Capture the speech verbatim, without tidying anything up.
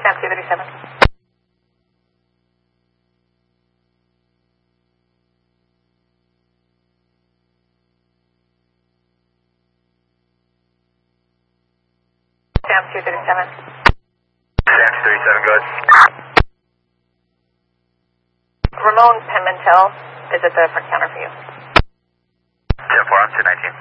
Sam two thirty-seven. Sam two thirty-seven. Sam two thirty-seven, go ahead. Ramon Pimentel is at the front counter for you. ten four, I'm two nineteen.